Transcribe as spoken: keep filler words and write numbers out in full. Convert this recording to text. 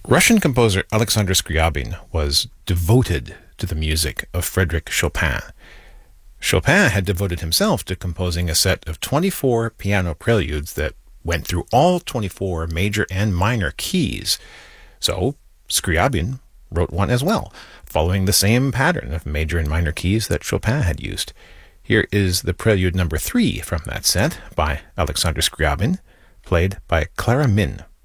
Russian composer Alexander Scriabin was devoted to the music of Frédéric Chopin. Chopin had devoted himself to composing a set of twenty-four piano preludes that went through all twenty-four major and minor keys. So Scriabin wrote one as well, following the same pattern of major and minor keys that Chopin had used. Here is the prelude number three from that set by Alexander Scriabin, played by Clara Min.